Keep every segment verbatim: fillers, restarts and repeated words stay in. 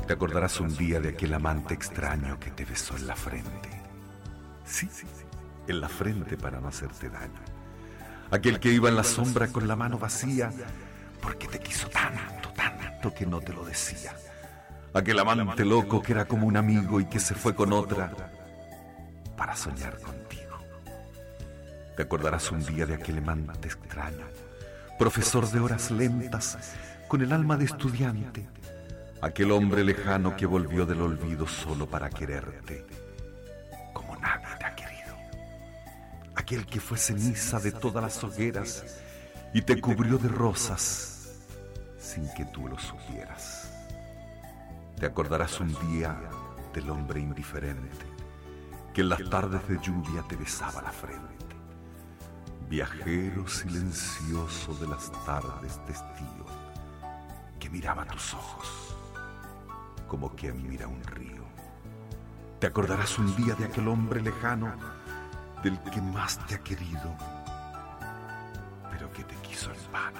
Te acordarás un día de aquel amante extraño que te besó en la frente. Sí, en la frente para no hacerte daño. Aquel que iba en la sombra con la mano vacía porque te quiso tanto, tanto que no te lo decía. Aquel amante loco que era como un amigo y que se fue con otra para soñar contigo. Te acordarás un día de aquel amante extraño, profesor de horas lentas, con el alma de estudiante, aquel hombre lejano que volvió del olvido solo para quererte como nadie te ha querido. Aquel que fue ceniza de todas las hogueras y te cubrió de rosas sin que tú lo supieras. Te acordarás un día del hombre indiferente que en las tardes de lluvia te besaba la frente. Viajero silencioso de las tardes de estío que miraba tus ojos como quien mira un río. Te acordarás un día de aquel hombre lejano del que más te ha querido, pero que te quiso en vano.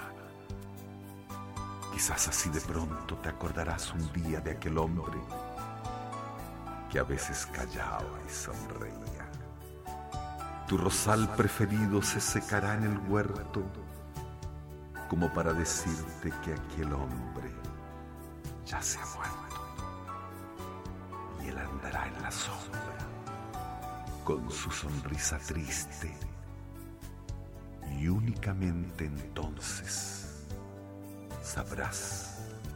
Quizás así de pronto te acordarás un día de aquel hombre que a veces callaba y sonreía. Tu rosal preferido se secará en el huerto como para decirte que aquel hombre ya se ha muerto y él andará en la sombra con su sonrisa triste, y únicamente entonces sabrás